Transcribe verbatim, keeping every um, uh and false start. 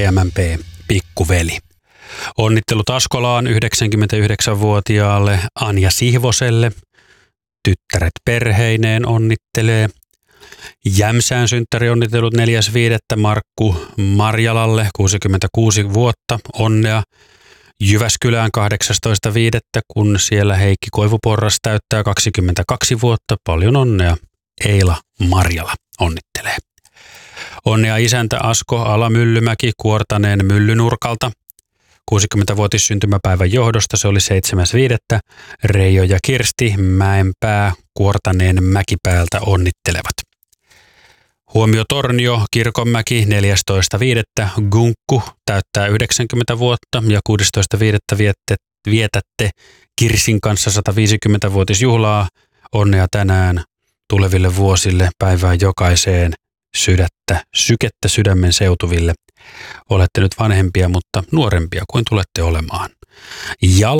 M M P-pikkuveli. Onnittelut Askolaan yhdeksänkymmentäyhdeksänvuotiaalle Anja Sihvoselle. Tyttäret perheineen onnittelee. Jämsään synttärionnittelut neljäs viidettä Markku Marjalalle, kuusikymmentäkuusi vuotta, onnea. Jyväskylään kahdeksastoista viidettä kun siellä Heikki Koivuporras täyttää kaksikymmentäkaksi vuotta, paljon onnea. Eila Marjala onnittelee. Onnea isäntä Asko Alamyllymäki Kuortaneen Myllynurkalta. kuusikymmentävuotis syntymäpäivän johdosta se oli seitsemäs viidettä Reijo ja Kirsti Mäenpää Kuortaneen Mäkipäältä onnittelevat. Huomio Tornio Kirkonmäki neljästoista viidettä Gunkku täyttää yhdeksänkymmentä vuotta ja kuudestoista viidettä vietätte Kirsin kanssa sataviisikymmentävuotisjuhlaa. Onnea tänään tuleville vuosille päivään jokaiseen sydättä, sykettä sydämen seutuville. Olette nyt vanhempia, mutta nuorempia kuin tulette olemaan. Ja